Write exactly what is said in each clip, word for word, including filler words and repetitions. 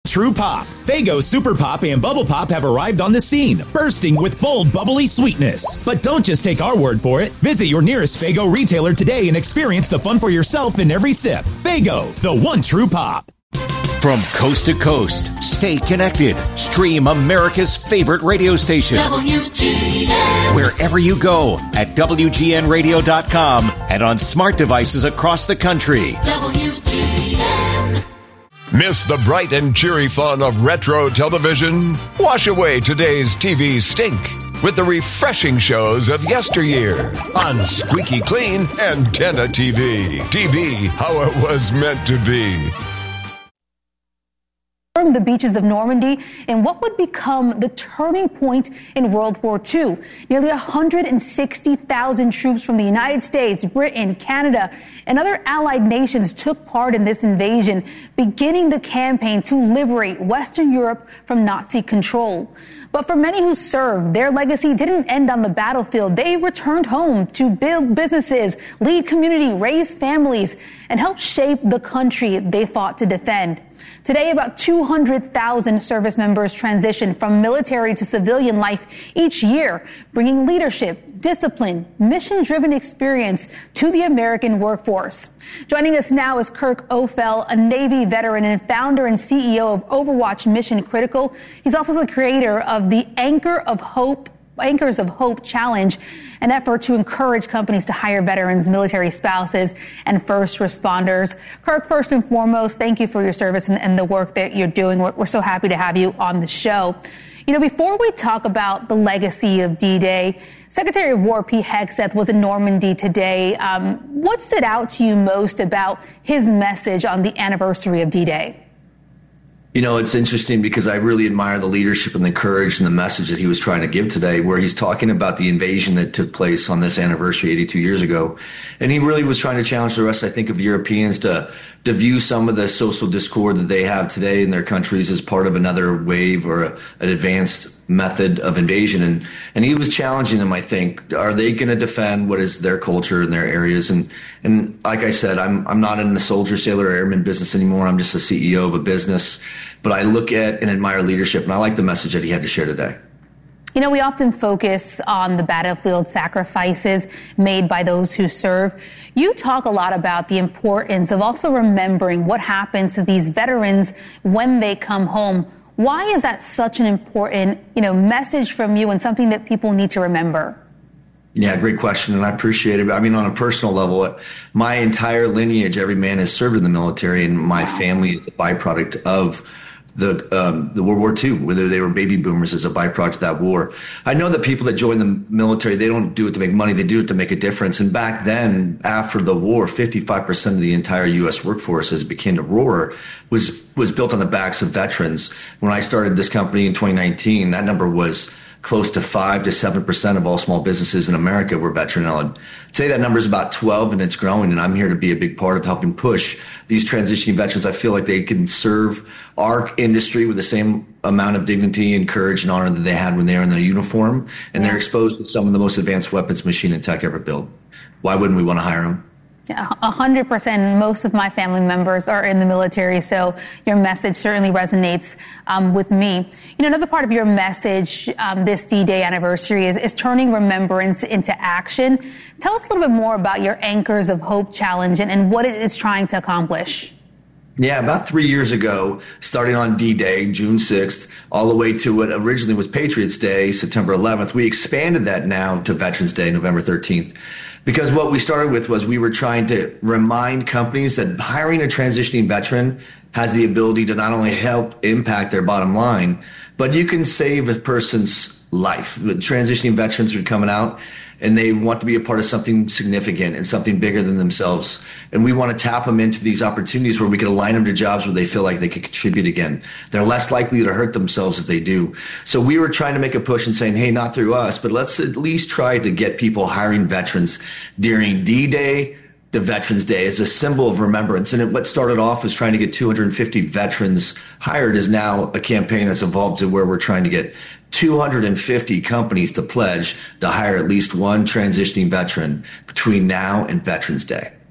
true pop. Faygo Super Pop and Bubble Pop have arrived on the scene, bursting with bold, bubbly sweetness. But don't just take our word for it. Visit your nearest Faygo retailer today and experience the fun for yourself in every sip. Faygo, the one true pop. From coast to coast, stay connected. Stream America's favorite radio station. W G N. Wherever you go at W G N radio dot com and on smart devices across the country. W G N. Miss the bright and cheery fun of retro television? Wash away today's T V stink with the refreshing shows of yesteryear on Squeaky Clean Antenna T V. T V, how it was meant to be. The beaches of Normandy in what would become the turning point in World War Two. Nearly one hundred sixty thousand troops from the United States, Britain, Canada, and other allied nations took part in this invasion, beginning the campaign to liberate Western Europe from Nazi control. But for many who served, their legacy didn't end on the battlefield. They returned home to build businesses, lead community, raise families, and help shape the country they fought to defend. Today, about two hundred thousand service members transition from military to civilian life each year, bringing leadership, discipline, mission-driven experience to the American workforce. Joining us now is Kirk Ophel, a Navy veteran and founder and C E O of Overwatch Mission Critical. He's also the creator of the Anchor of Hope Anchors of Hope Challenge, an effort to encourage companies to hire veterans, military spouses, and first responders. Kirk, first and foremost, thank you for your service and, and the work that you're doing. We're, we're so happy to have you on the show. You know, before we talk about the legacy of D-Day, Secretary of War Pete Hegseth was in Normandy today. Um, what stood out to you most about his message on the anniversary of D-Day? You know, it's interesting because I really admire the leadership and the courage and the message that he was trying to give today, where he's talking about the invasion that took place on this anniversary eighty-two years ago. And he really was trying to challenge the rest, I think, of Europeans to, to view some of the social discord that they have today in their countries as part of another wave or a, an advanced method of invasion. And, and he was challenging them, I think. Are they going to defend what is their culture in their areas? And, and like I said, I'm, I'm not in the soldier, sailor, or airman business anymore. I'm just a C E O of a business. But I look at and admire leadership, and I like the message that he had to share today. You know, we often focus on the battlefield sacrifices made by those who serve. You talk a lot about the importance of also remembering what happens to these veterans when they come home. Why is that such an important, you know, message from you and something that people need to remember? Yeah, great question, and I appreciate it. I mean, on a personal level, my entire lineage, every man has served in the military, and my family is a byproduct of the um, the World War Two, whether they were baby boomers as a byproduct of that war. I know that people that join the military, they don't do it to make money, they do it to make a difference. And back then, after the war, fifty-five percent of the entire U S workforce, as it became to roar, was was built on the backs of veterans. When I started this company in twenty nineteen, that number was close to five to seven percent of all small businesses in America were veteran-owned. Today that number is about twelve, and it's growing, and I'm here to be a big part of helping push these transitioning veterans. I feel like they can serve our industry with the same amount of dignity and courage and honor that they had when they were in their uniform, and they're exposed to some of the most advanced weapons, machine, and tech ever built. Why wouldn't we want to hire them? A hundred percent. Most of my family members are in the military, so your message certainly resonates um, with me. You know, another part of your message um, this D-Day anniversary is, is turning remembrance into action. Tell us a little bit more about your Anchors of Hope Challenge and, and what it is trying to accomplish. Yeah, about three years ago, starting on D-Day, June sixth, all the way to what originally was Patriots Day, September eleventh, we expanded that now to Veterans Day, November thirteenth. Because what we started with was we were trying to remind companies that hiring a transitioning veteran has the ability to not only help impact their bottom line, but you can save a person's life. Transitioning veterans are coming out and they want to be a part of something significant and something bigger than themselves. And we want to tap them into these opportunities where we can align them to jobs where they feel like they could contribute again. They're less likely to hurt themselves if they do. So we were trying to make a push and saying, hey, not through us, but let's at least try to get people hiring veterans during D-Day to Veterans Day as a symbol of remembrance. And what started off as trying to get two hundred fifty veterans hired is now a campaign that's evolved to where we're trying to get two hundred fifty companies to pledge to hire at least one transitioning veteran between now and Veterans Day.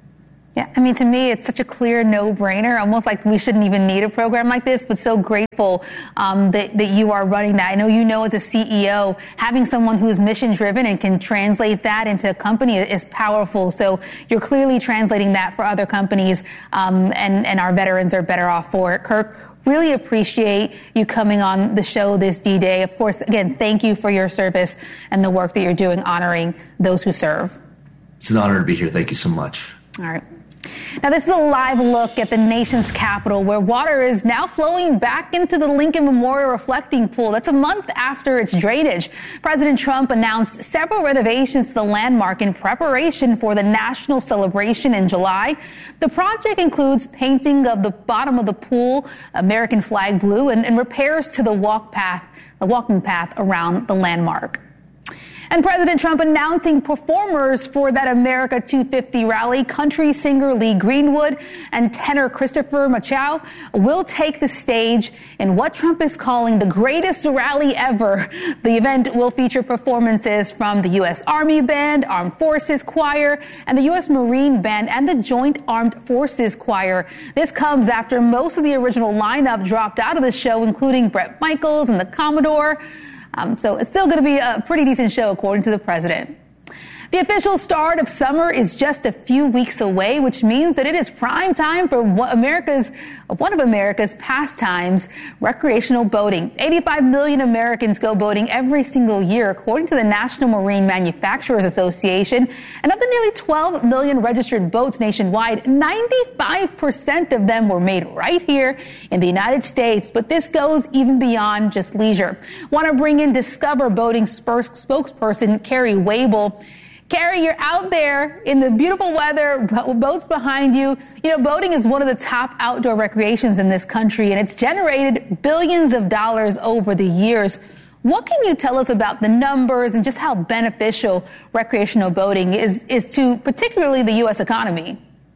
Yeah, I mean, to me, it's such a clear no-brainer, almost like we shouldn't even need a program like this, but so grateful um, that, that you are running that. I know you know as a C E O, having someone who's mission-driven and can translate that into a company is powerful. So you're clearly translating that for other companies, um, and, and our veterans are better off for it. Kirk, really appreciate you coming on the show this D-Day. Of course, again, thank you for your service and the work that you're doing honoring those who serve. It's an honor to be here. Thank you so much. All right. Now, this is a live look at the nation's capital, where water is now flowing back into the Lincoln Memorial Reflecting Pool. That's a month after its drainage. President Trump announced several renovations to the landmark in preparation for the national celebration in July. The project includes painting of the bottom of the pool American flag blue and, and repairs to the walk path, the walking path around the landmark. And President Trump announcing performers for that America two fifty rally. Country singer Lee Greenwood and tenor Christopher Machaut will take the stage in what Trump is calling the greatest rally ever. The event will feature performances from the U S Army Band, Armed Forces Choir, and the U S Marine Band and the Joint Armed Forces Choir. This comes after most of the original lineup dropped out of the show, including Bret Michaels and the Commodore. Um, so it's still going to be a pretty decent show, according to the president. The official start of summer is just a few weeks away, which means that it is prime time for America's, one of America's pastimes, recreational boating. eighty-five million Americans go boating every single year, according to the National Marine Manufacturers Association. And of the nearly twelve million registered boats nationwide, ninety-five percent of them were made right here in the United States. But this goes even beyond just leisure. Want to bring in Discover Boating spokesperson Carrie Wable. Carrie, you're out there in the beautiful weather, boats behind you. You know, boating is one of the top outdoor recreations in this country, and it's generated billions of dollars over the years. What can you tell us about the numbers and just how beneficial recreational boating is, is to particularly the U S economy?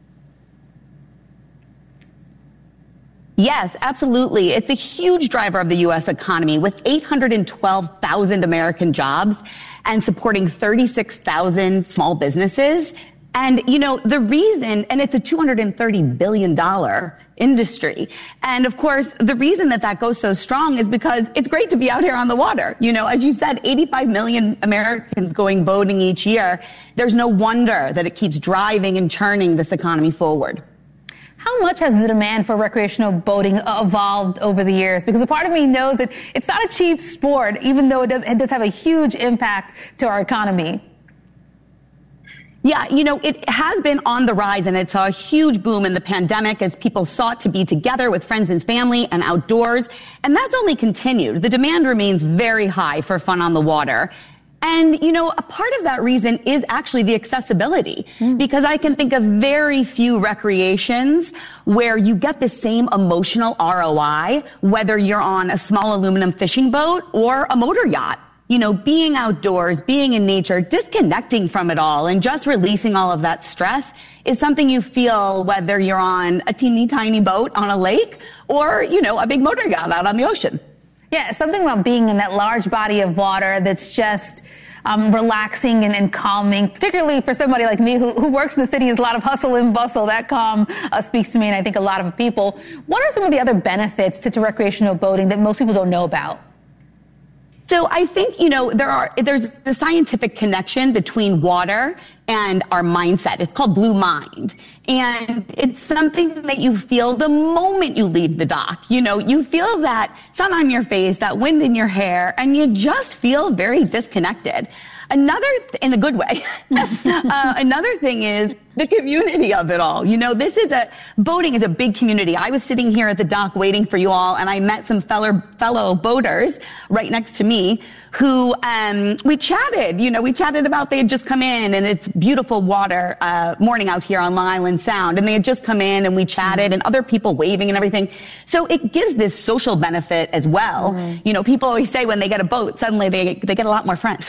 Yes, absolutely. It's a huge driver of the U S economy, with eight hundred twelve thousand American jobs and supporting thirty-six thousand small businesses. And, you know, the reason, and it's a two hundred thirty billion dollars industry. And of course, the reason that that goes so strong is because it's great to be out here on the water. You know, as you said, eighty-five million Americans going boating each year. There's no wonder that it keeps driving and churning this economy forward. How much has the demand for recreational boating evolved over the years? Because a part of me knows that it's not a cheap sport, even though it does, it does have a huge impact to our economy. Yeah, you know, it has been on the rise, and it saw a huge boom in the pandemic as people sought to be together with friends and family and outdoors. And that's only continued. The demand remains very high for fun on the water. And, you know, a part of that reason is actually the accessibility, mm. because I can think of very few recreations where you get the same emotional R O I, whether you're on a small aluminum fishing boat or a motor yacht. You know, being outdoors, being in nature, disconnecting from it all and just releasing all of that stress is something you feel whether you're on a teeny tiny boat on a lake or, you know, a big motor yacht out on the ocean. Yeah, something about being in that large body of water that's just um, relaxing and, and calming, particularly for somebody like me who, who works in the city. Is a lot of hustle and bustle. That calm uh, speaks to me, and I think a lot of people. What are some of the other benefits to, to recreational boating that most people don't know about? So I think, you know, there are, there's the scientific connection between water and our mindset. It's called Blue Mind. And it's something that you feel the moment you leave the dock. You know, you feel that sun on your face, that wind in your hair, and you just feel very disconnected. Another, th- in a good way, uh, another thing is the community of it all. You know, this is a, boating is a big community. I was sitting here at the dock waiting for you all, and I met some fellow, fellow boaters right next to me who, um, we chatted, you know, we chatted about they had just come in, and it's beautiful water, uh, morning out here on Long Island Sound, and they had just come in and we chatted, and other people waving and everything. So it gives this social benefit as well. Mm-hmm. You know, people always say when they get a boat, suddenly they, they get a lot more friends.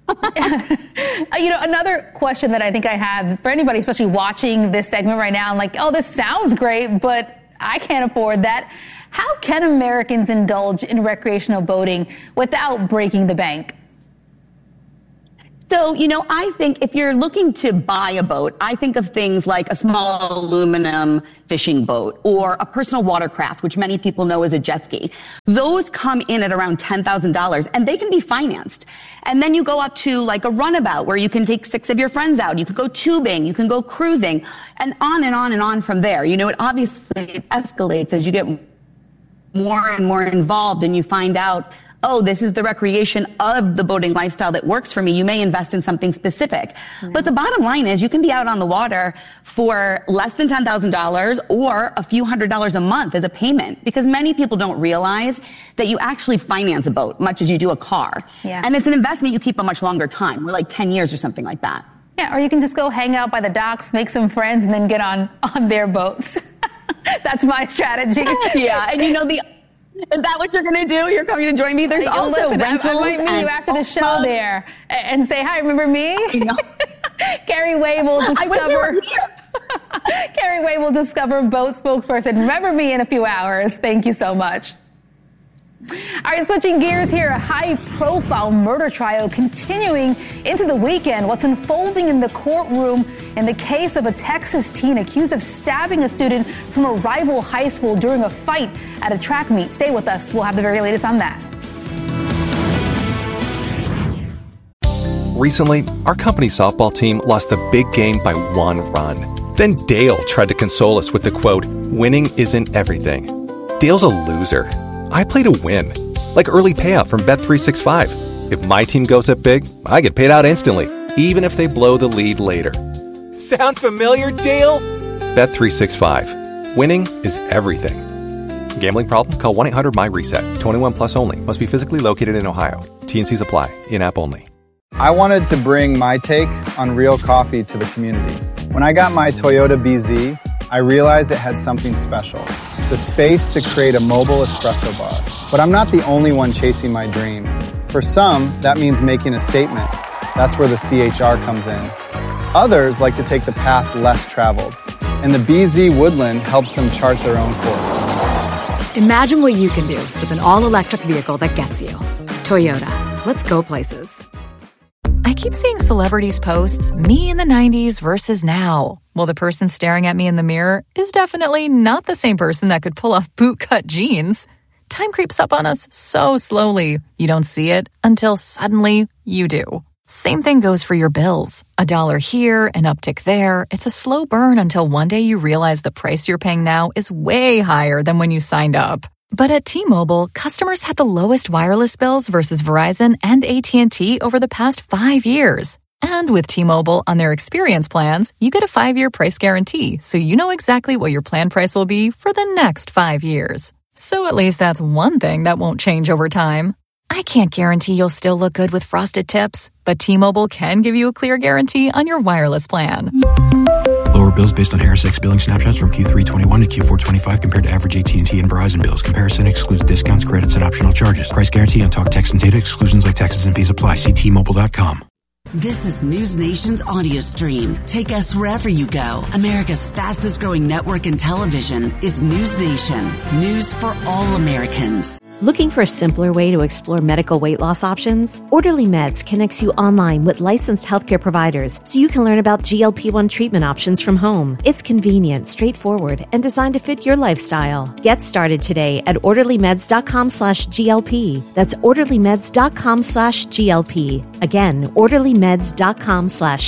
You know, another question that I think I have for anybody, especially watching this segment right now, I'm like, oh, this sounds great, but I can't afford that. How can Americans indulge in recreational boating without breaking the bank? So, you know, I think if you're looking to buy a boat, I think of things like a small aluminum fishing boat or a personal watercraft, which many people know as a jet ski. Those come in at around ten thousand dollars and they can be financed. And then you go up to like a runabout where you can take six of your friends out. You could go tubing, you can go cruising, and on and on and on from there. You know, it obviously it escalates as you get more and more involved and you find out, oh, this is the recreation of the boating lifestyle that works for me. You may invest in something specific. Mm-hmm. But the bottom line is you can be out on the water for less than ten thousand dollars or a few hundred dollars a month as a payment, because many people don't realize that you actually finance a boat much as you do a car. Yeah. And it's an investment you keep a much longer time. We're like ten years or something like that. Yeah, or you can just go hang out by the docks, make some friends, and then get on, on their boats. That's my strategy. Yeah, and you know, the is that what you're going to do? You're coming to join me? There's like, also listen, rentals. I, I might meet you after the show uh, there and say, hi, remember me? Carrie Way will discover Carrie Way will discover boat spokesperson. Remember me in a few hours. Thank you so much. All right, switching gears here, a high-profile murder trial continuing into the weekend. What's unfolding in the courtroom in the case of a Texas teen accused of stabbing a student from a rival high school during a fight at a track meet. Stay with us. We'll have the very latest on that. Recently, our company's softball team lost the big game by one run. Then Dale tried to console us with the quote, "Winning isn't everything." Dale's a loser. I play to win, like early payout from Bet three sixty-five. If my team goes up big, I get paid out instantly, even if they blow the lead later. Sound familiar, Dale? Bet three sixty-five. Winning is everything. Gambling problem? Call one eight hundred my reset. twenty-one plus only. Must be physically located in Ohio. T N Cs apply. In-app only. I wanted to bring my take on real coffee to the community. When I got my Toyota B Z, I realized it had something special. The space to create a mobile espresso bar. But I'm not the only one chasing my dream. For some, that means making a statement. That's where the C H R comes in. Others like to take the path less traveled. And the B Z Woodland helps them chart their own course. Imagine what you can do with an all-electric vehicle that gets you. Toyota. Let's go places. I keep seeing celebrities posts, me in the nineties versus now. Well, the person staring at me in the mirror is definitely not the same person that could pull off bootcut jeans. Time creeps up on us so slowly. You don't see it until suddenly you do. Same thing goes for your bills. A dollar here, an uptick there. It's a slow burn until one day you realize the price you're paying now is way higher than when you signed up. But at T-Mobile, customers had the lowest wireless bills versus Verizon and A T and T over the past five years. And with T-Mobile on their experience plans, you get a five-year price guarantee, so you know exactly what your plan price will be for the next five years. So at least that's one thing that won't change over time. I can't guarantee you'll still look good with frosted tips, but T-Mobile can give you a clear guarantee on your wireless plan. Lower bills based on Harris X billing snapshots from Q three twenty-one to Q four twenty-five compared to average A T and T and Verizon bills. Comparison excludes discounts, credits, and optional charges. Price guarantee on talk, text, and data. Exclusions like taxes and fees apply. See T Mobile dot com. This is News Nation's audio stream. Take us wherever you go. America's fastest growing network in television is News Nation. News for all Americans. Looking for a simpler way to explore medical weight loss options? Orderly Meds connects you online with licensed healthcare providers so you can learn about G L P one treatment options from home. It's convenient, straightforward, and designed to fit your lifestyle. Get started today at orderlymeds.com slash GLP. That's orderlymeds.com slash GLP. Again, orderlymeds.com slash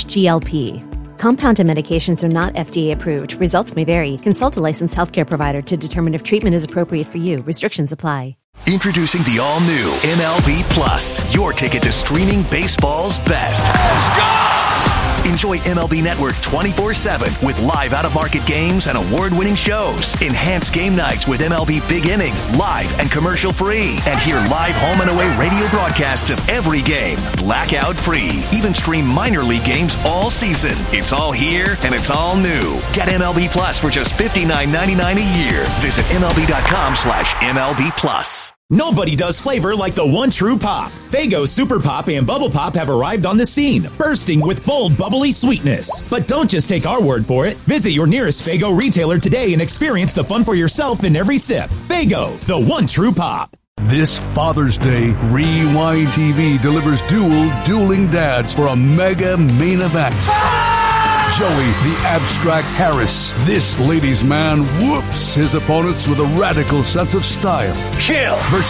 GLP. Compounded medications are not F D A approved. Results may vary. Consult a licensed healthcare provider to determine if treatment is appropriate for you. Restrictions apply. Introducing the all-new M L B Plus, your ticket to streaming baseball's best. Let's go! Enjoy M L B Network twenty-four seven with live out-of-market games and award-winning shows. Enhance game nights with M L B Big Inning, live and commercial-free. And hear live home and away radio broadcasts of every game, blackout-free. Even stream minor league games all season. It's all here and it's all new. Get M L B Plus for just fifty-nine ninety-nine a year. Visit MLB.com slash MLB Plus. Nobody does flavor like the one true pop. Faygo Super Pop and Bubble Pop have arrived on the scene, bursting with bold, bubbly sweetness. But don't just take our word for it. Visit your nearest Faygo retailer today and experience the fun for yourself in every sip. Faygo, the one true pop. This Father's Day, Rewind T V delivers dual dueling dads for a mega main event. Joey, the abstract Harris. This ladies' man whoops his opponents with a radical sense of style. Kill! Versus